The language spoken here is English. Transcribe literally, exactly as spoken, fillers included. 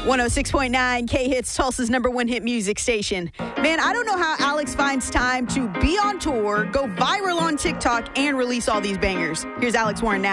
one oh six point nine K-Hits, Tulsa's number one hit music station. Man, I don't know how Alex finds time to be on tour, go viral on TikTok, and release all these bangers. Here's Alex Warren now.